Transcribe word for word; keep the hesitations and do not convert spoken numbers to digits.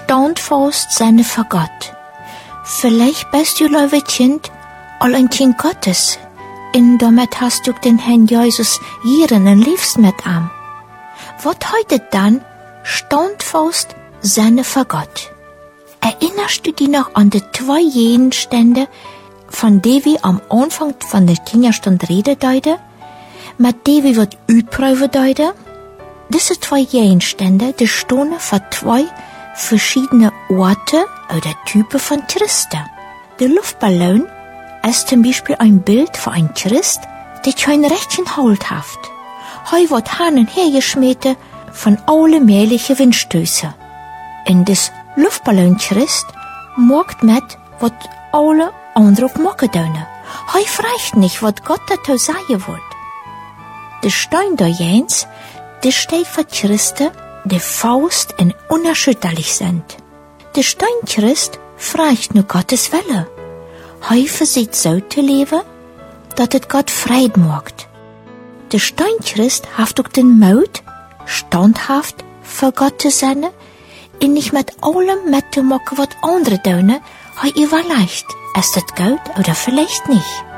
standvast zijn voor God. Vielleicht bist du, lieve kind, al een kind Gottes. En damit hast du den Herrn Jesus jaren en liefst mit am. Wat heißt dann standvast zijn voor God? Erinnerst du dich noch an die zwei Gegenstände, von denen wir am Anfang von der Kinderstunde reden deuten, mit denen wir wat uitproeven deuten? Diese zwei Gegenstände, die stehen für zwei verschiedene Orte oder Typen von Christen. Der Luftballon ist zum Beispiel ein Bild für einen Christ, der kein Rechtchen Halt hat. Er wird hin und her geschmissen von alle möglichen Windstößen. In des Luftballon-Christ macht mit, was alle anderen auch machen können. Er fragt nicht, was Gott dazu sagen will. Der Stein da Jens, der steht für Christen, die faust und unerschütterlich sind. Der Steinchrist fragt nur Gottes Wille. Er versucht so zu leben, dass es Gott Frieden macht. Der Steinchrist hat auch den Mut, standhaft für Gott zu sein und nicht mit allem mitzumachen, was andere tun. Er überlegt, ist das gut oder vielleicht nicht.